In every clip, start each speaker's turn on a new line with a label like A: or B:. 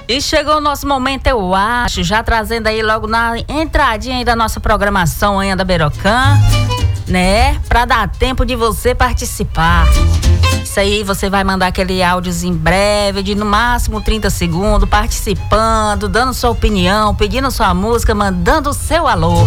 A: E chegou o nosso momento, eu acho, já trazendo aí logo na entradinha aí da nossa programação Manhã da Berocã, né? Pra dar tempo de você participar. Isso aí, você vai mandar aquele áudiozinho breve, de no máximo 30 segundos, participando, dando sua opinião, pedindo sua música, mandando o seu alô.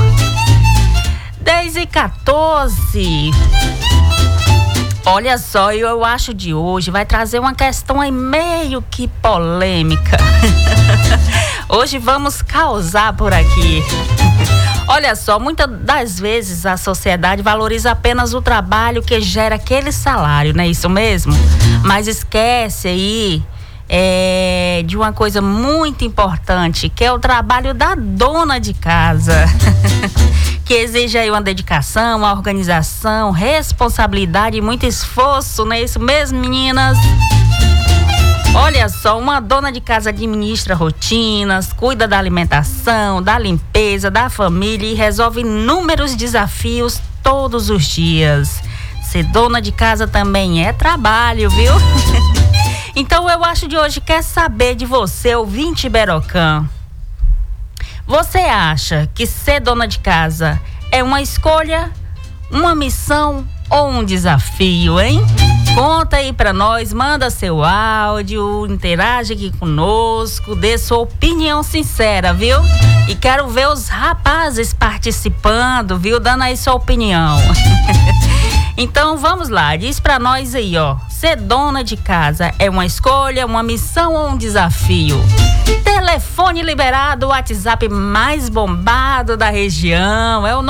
A: 10h14. Olha só, eu acho de hoje vai trazer uma questão aí meio que polêmica. Hoje vamos causar por aqui. Olha só, muitas das vezes a sociedade valoriza apenas o trabalho que gera aquele salário, não é isso mesmo? Mas esquece aí de uma coisa muito importante, que é o trabalho da dona de casa. Que exige aí uma dedicação, uma organização, responsabilidade e muito esforço, não é isso mesmo, meninas? Olha só, uma dona de casa administra rotinas, cuida da alimentação, da limpeza, da família e resolve inúmeros desafios todos os dias. Ser dona de casa também é trabalho, viu? Então eu acho de hoje, quer saber de você, ouvinte Berocã. Você acha que ser dona de casa é uma escolha, uma missão ou um desafio, hein? Conta aí pra nós, manda seu áudio, interage aqui conosco, dê sua opinião sincera, viu? E quero ver os rapazes participando, viu? Dando aí sua opinião. Então vamos lá, diz pra nós aí, ó. Ser dona de casa é uma escolha, uma missão ou um desafio? Telefone liberado, o WhatsApp mais bombado da região é o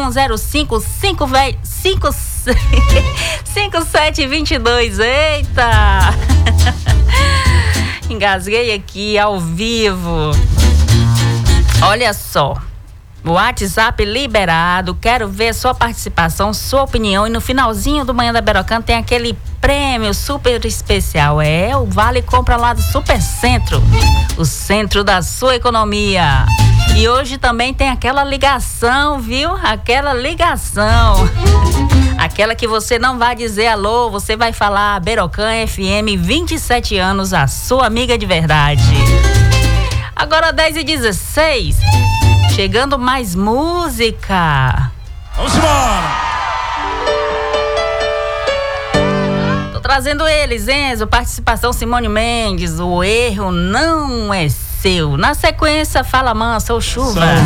A: 91055722. Eita! Engasguei aqui ao vivo. Olha só. WhatsApp liberado, quero ver sua participação, sua opinião, e no finalzinho do Manhã da Berocã tem aquele prêmio super especial, o Vale Compra lá do Super Centro, o centro da sua economia. E hoje também tem aquela ligação, viu? Aquela ligação, aquela que você não vai dizer alô, você vai falar Berocã FM, 27 anos, a sua amiga de verdade. Agora 10h16. Chegando mais música.
B: Vamos embora!
A: Tô trazendo eles, Enzo, participação Simone Mendes, o erro não é seu. Na sequência, Fala Mansa ou Chuva.